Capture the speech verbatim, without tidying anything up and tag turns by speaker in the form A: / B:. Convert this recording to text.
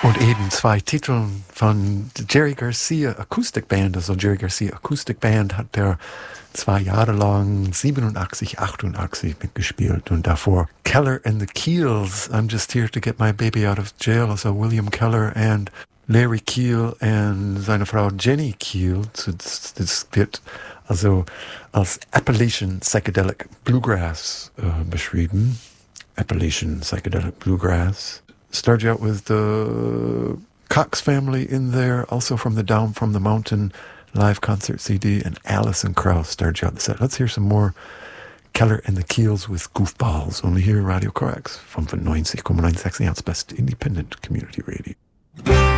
A: Und eben zwei Titel von Jerry Garcia Acoustic Band. Also Jerry Garcia Acoustic Band hat er zwei Jahre lang, siebenundachtzig, achtundachtzig mitgespielt. Und davor Keller and the Keels, I'm Just Here to Get My Baby Out of Jail. Also William Keller und Larry Keel und seine Frau Jenny Keel. Das, das wird also als Appalachian Psychedelic Bluegrass äh, beschrieben. Appalachian Psychedelic Bluegrass. Started out with the Cox family in there, also from the Down from the Mountain live concert C D, and Alison Krauss started out the set. Let's hear some more Keller and the Keels with Goofballs, only here Radio Corax, fünfundneunzig Komma neun Sachsen, Best Independent Community Radio.